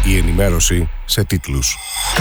Η ενημέρωση σε τίτλους.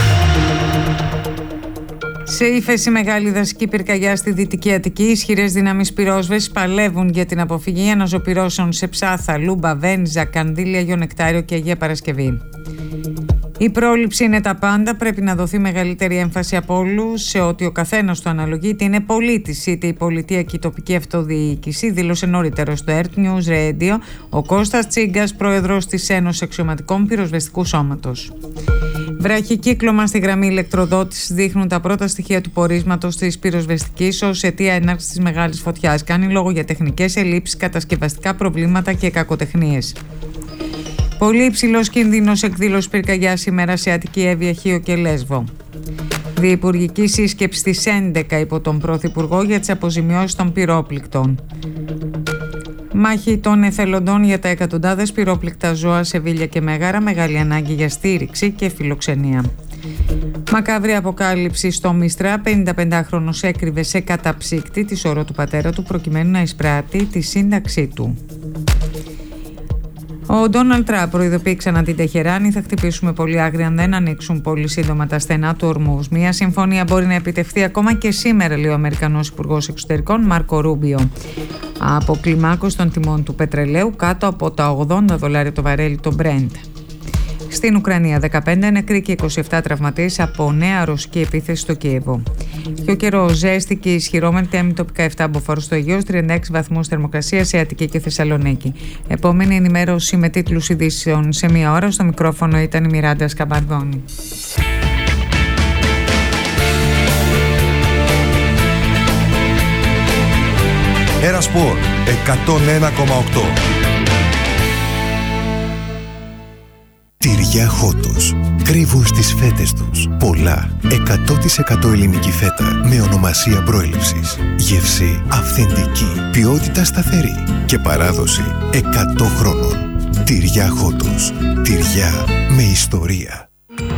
Σε ύφεση μεγάλη δασική πυρκαγιά στη Δυτική Αττική, ισχυρές δυνάμεις πυρόσβεσης παλεύουν για την αποφυγή αναζωπυρώσεων σε Ψάθα, Λούμπα, Βένιζα, Κανδύλη, Αγίο Νεκτάριο και Αγία Παρασκευή. Η πρόληψη είναι τα πάντα. Πρέπει να δοθεί μεγαλύτερη έμφαση από όλους σε ότι ο καθένας του αναλογεί, είτε είναι πολίτης είτε η πολιτεία και η τοπική αυτοδιοίκηση, δήλωσε νωρίτερα στο Earth News Radio ο Κώστας Τσίγκας, πρόεδρος της Ένωσης Αξιωματικών Πυροσβεστικού Σώματος. Βραχικύκλωμα στη γραμμή ηλεκτροδότησης δείχνουν τα πρώτα στοιχεία του πορίσματος της πυροσβεστικής ως αιτία έναρξης της μεγάλης φωτιάς. Κάνει λόγο για τεχνικές ελλείψεις, κατασκευαστικά προβλήματα και κακοτεχνίες. Πολύ υψηλός κίνδυνος εκδήλωση πυρκαγιάς σήμερα σε Αττική, Εύβοια, Χίο και Λέσβο. Διυπουργική σύσκεψη στις 11 υπό τον Πρωθυπουργό για τις αποζημιώσεις των πυρόπληκτων. Μάχη των εθελοντών για τα εκατοντάδες πυρόπληκτα ζώα σε Βίλια και Μέγαρα, μεγάλη ανάγκη για στήριξη και φιλοξενία. Μακάβρη αποκάλυψη στο Μίστρα, 55χρονος έκρυβε σε καταψύκτη τη σωρό του πατέρα του προκειμένου να εισπράττει τη σύνταξή του. Ο Ντόναλντ Τραμπ προειδοποιεί ξανά την Τεχεράνη: θα χτυπήσουμε πολύ άγρια αν δεν ανοίξουν πολύ σύντομα τα στενά του Ορμούζ. Μια συμφωνία μπορεί να επιτευχθεί ακόμα και σήμερα, λέει ο Αμερικανός Υπουργός Εξωτερικών Μάρκο Ρούμπιο. Από κλιμάκωση των τιμών του πετρελαίου κάτω από τα $80 το βαρέλι το Brent. Στην Ουκρανία, 15 νεκροί και 27 τραυματίες από νέα ρωσική επίθεση στο Κίεβο. Πιο καιρό, ζέστη και ισχυρώμενη τέμη τοπικά 7 μποφόρ στο Αιγαίο, 36 βαθμούς θερμοκρασία σε Αττική και Θεσσαλονίκη. Επόμενη ενημέρωση με τίτλους ειδήσεων σε μία ώρα. Στο μικρόφωνο ήταν η Μιράντα Σκαμπαρδόνη. Ένα Σπορ 101,8. Τυριά Χότος. Κρύβουν στις φέτες τους πολλά 100% ελληνική φέτα με ονομασία προέλευσης. Γεύση αυθεντική, ποιότητα σταθερή και παράδοση 100 χρόνων. Τυριά Χότος. Τυριά με ιστορία.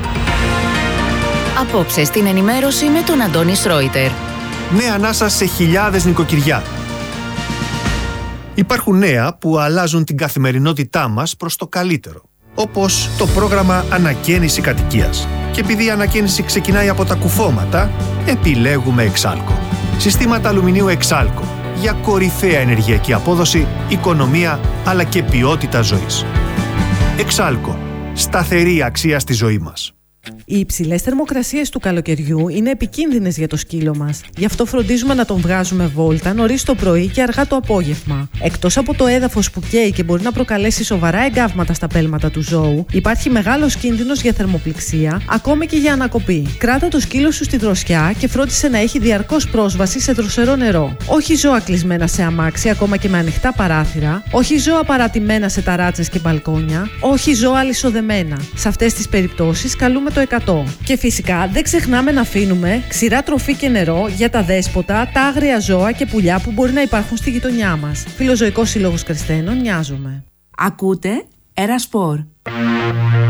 Απόψε στην ενημέρωση με τον Αντώνη Σρόιτερ. Νέα ανάσα σε χιλιάδες νοικοκυριά. Υπάρχουν νέα που αλλάζουν την καθημερινότητά μας προς το καλύτερο. Όπως το πρόγραμμα Ανακαίνιση Κατοικίας. Και επειδή η ανακαίνιση ξεκινάει από τα κουφώματα, επιλέγουμε Εξάλκο. Συστήματα αλουμινίου Εξάλκο για κορυφαία ενεργειακή απόδοση, οικονομία αλλά και ποιότητα ζωής. Εξάλκο. Σταθερή αξία στη ζωή μας. Οι υψηλές θερμοκρασίες του καλοκαιριού είναι επικίνδυνες για το σκύλο μας. Γι' αυτό φροντίζουμε να τον βγάζουμε βόλτα νωρίς το πρωί και αργά το απόγευμα. Εκτός από το έδαφος που καίει και μπορεί να προκαλέσει σοβαρά εγκάβματα στα πέλματα του ζώου, υπάρχει μεγάλος κίνδυνος για θερμοπληξία, ακόμη και για ανακοπή. Κράτα το σκύλο σου στη δροσιά και φρόντισε να έχει διαρκώς πρόσβαση σε δροσερό νερό. Όχι ζώα κλεισμένα σε αμάξι, ακόμα και με ανοιχτά παράθυρα. Όχι ζώα παρατημένα σε ταράτσες και μπαλκόνια. Όχι ζώα αλυσοδεμένα. Σε αυτές τις περιπτώσεις καλούμε το 100. Και φυσικά δεν ξεχνάμε να αφήνουμε ξηρά τροφή και νερό για τα δέσποτα, τα άγρια ζώα και πουλιά που μπορεί να υπάρχουν στη γειτονιά μας. Φιλοζωικός Σύλλογος Κρεσθένων, Νοιάζομαι. Ακούτε Ένα Σπορ.